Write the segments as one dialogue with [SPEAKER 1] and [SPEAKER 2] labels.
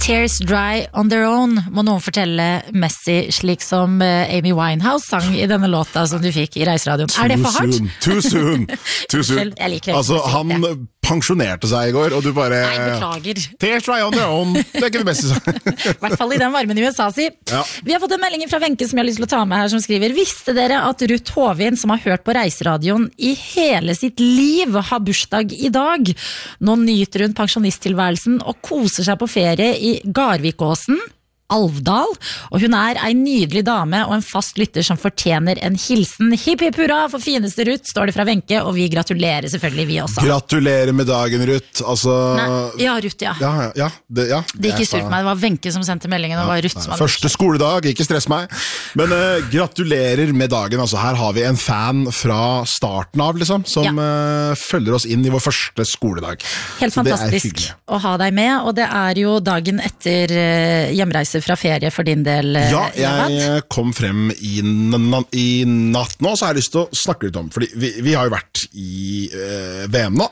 [SPEAKER 1] Tears dry on their own, må noen fortelle Messi, slik som Amy Winehouse sang i denne låta som du fikk i Reiseradioen. Er det for hardt?
[SPEAKER 2] Too soon.
[SPEAKER 1] Jeg liker
[SPEAKER 2] altså, han pensjonerte seg i går, og du bare...
[SPEAKER 1] Nei, beklager.
[SPEAKER 2] Tears dry on their own, det ikke det beste sang.
[SPEAKER 1] I hvert fall i den varmen i USA, si. Ja. Vi har fått en melding fra Wenche som jeg har lyst til å ta med her, som skriver: Visste dere at Ruth Hovin, som har hørt på Reiseradioen i hele sitt liv, har bursdag i dag? Nå nyter hun pensjonisttilværelsen og koser seg på ferie i Garvikåsen, Alvdal, og hun er en nydelig dame og en fast lytter som fortjener en hilsen. Hipp hipp hurra for fineste Ruth, står det fra Wenche, og vi gratulerer selvfølgelig, vi også.
[SPEAKER 2] Gratulerer med dagen, Ruth. Altså...
[SPEAKER 1] Ja, Ruth, ja.
[SPEAKER 2] Det
[SPEAKER 1] ikke surt meg, det var Wenche som sendte meldingen, og det var Ruth som hadde...
[SPEAKER 2] Første skoledag, ikke stress meg. Men gratulerer med dagen, altså her har vi en fan fra starten av, liksom, som følger oss inn i vår første skoledag.
[SPEAKER 1] Helt fantastisk å ha deg med, og det er jo dagen etter hjemreise fra ferie for din del.
[SPEAKER 2] Ja, jeg kom frem i natt nå, så har jeg lyst til å snakke litt om, fordi vi har jo vært i VM nå.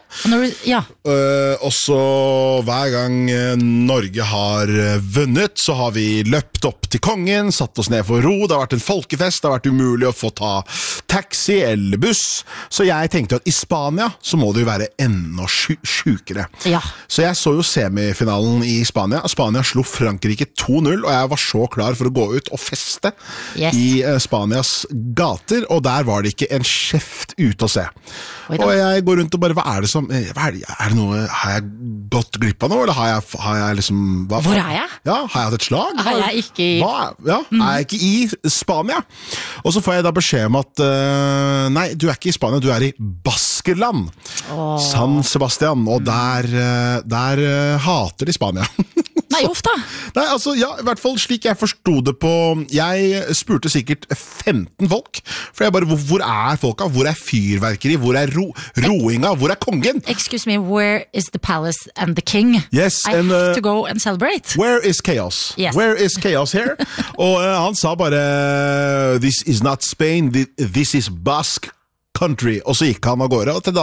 [SPEAKER 2] Og så hver gang Norge har vunnet, så har vi løpt opp til kongen, satt oss ned for ro, det har vært en folkefest, det har vært umulig å få ta taxi eller buss, så jeg tenkte at i Spania så må det jo være enda sjukere.
[SPEAKER 1] Ja.
[SPEAKER 2] Så jeg så jo semifinalen i Spania. Spania slo Frankrike 2-0, og jeg var så klar for å gå ut og feste i Spanias gater, og der var det ikke en kjeft ute å se. Og jeg går rundt og bare, hva er det som, er det noe, har jeg gått glipp av noe, eller har jeg liksom...
[SPEAKER 1] Hvor er jeg?
[SPEAKER 2] Ja, har jeg hatt et slag?
[SPEAKER 1] Er jeg ikke i...
[SPEAKER 2] Er jeg ikke i Spania? Og så får jeg da beskjed om at, nei, du er ikke i Spania, du er i Baskerland. San Sebastian, og der hater de Spania.
[SPEAKER 1] Nei, ofte.
[SPEAKER 2] Nei, altså, ja, i hvert fall slik jeg forstod det på... Jeg spurte sikkert 15 folk, for jeg bare, hvor er folka? Hvor er fyrverkeri? Hvor er roinga? Hvor er kongen?
[SPEAKER 1] Excuse me, where is the palace and the king?
[SPEAKER 2] Yes,
[SPEAKER 1] I have to go and celebrate.
[SPEAKER 2] Where is chaos?
[SPEAKER 1] Yes.
[SPEAKER 2] Where is chaos here? Og han sa bare, this is not Spain, this is Basque country. Og så gikk han av gårde, og til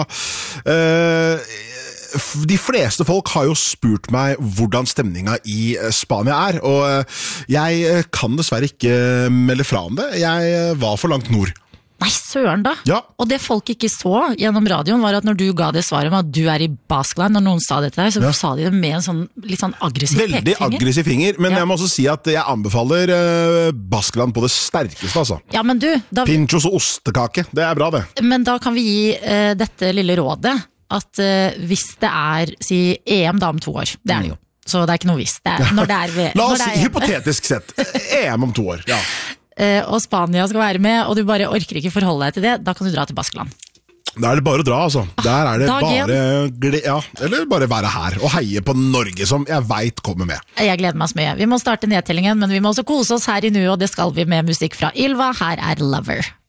[SPEAKER 2] de fleste folk har jo spurt meg hvordan stemninga i Spania er, og jeg kan dessverre ikke melde fra om det. Jeg var for langt nord.
[SPEAKER 1] Nei, søren da.
[SPEAKER 2] Ja.
[SPEAKER 1] Og det folk ikke så gjennom radioen var at når du ga det svaret med at du er i Baskeland, når noen sa det til deg, så sa de det med en sånn litt sånn aggressiv pekefinger.
[SPEAKER 2] Veldig aggressiv finger, men jeg må også si at jeg anbefaler Baskeland på det sterkeste, altså.
[SPEAKER 1] Ja, men du...
[SPEAKER 2] Pinchos og ostekake, det er bra det.
[SPEAKER 1] Men da kan vi gi dette lille rådet, at hvis det er, si, EM da om 2 år, det er det jo, så det er ikke noe visst.
[SPEAKER 2] La oss si, hypotetisk sett, EM om 2 år, ja.
[SPEAKER 1] Og Spania skal være med, og du bare orker ikke forholde deg til det, da kan du dra til Baskeland.
[SPEAKER 2] Da er det bare å dra, altså. Der er det eller bare være her og heie på Norge, som jeg vet kommer med.
[SPEAKER 1] Jeg gleder meg så mye. Vi må starte nedtellingen, men vi må også kose oss her i nu, og det skal vi med musikk fra Ylva. Her er Lover.